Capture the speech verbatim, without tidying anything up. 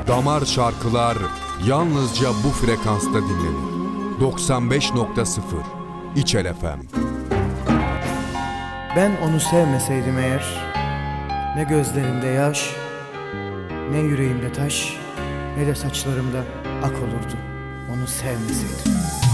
Damar şarkılar yalnızca bu frekansta dinlenir. doksan beş nokta sıfır İçel F M. Ben onu sevmeseydim eğer, ne gözlerimde yaş, ne yüreğimde taş, ne de saçlarımda ak olurdu. Onu sevmeseydim.